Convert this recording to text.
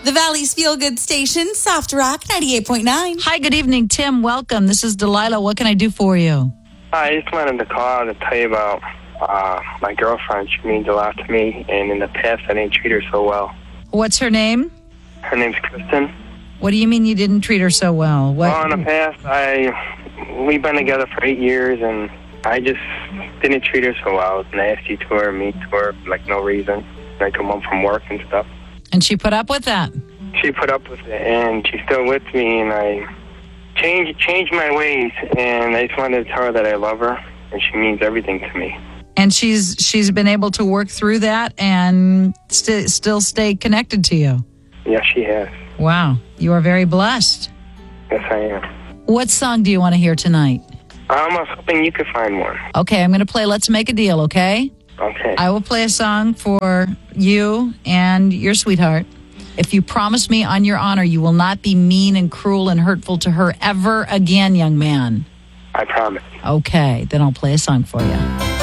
The Valley's feel-good station, Soft Rock 98.9. Hi, good evening, Tim. Welcome. This is Delilah. What can I do for you? I just wanted to call to tell you about my girlfriend. She means a lot to me, and in the past I didn't treat her so well. What's her name? Her name's Kristen. What do you mean you didn't treat her so well? Well, in the past, we've been together for 8 years, and I just didn't treat her so well. I was nasty to her, mean to her, like no reason. I come home from work and stuff. And she put up with that? She put up with it, and she's still with me, and I changed my ways, and I just wanted to tell her that I love her, and she means everything to me. And she's been able to work through that and still stay connected to you? Yes, she has. Wow. You are very blessed. Yes, I am. What song do you want to hear tonight? I was hoping you could find one. Okay, I'm going to play Let's Make a Deal, okay? Okay. I will play a song for you and your sweetheart. If you promise me on your honor you will not be mean and cruel and hurtful to her ever again, young man. I promise. Okay, then I'll play a song for you.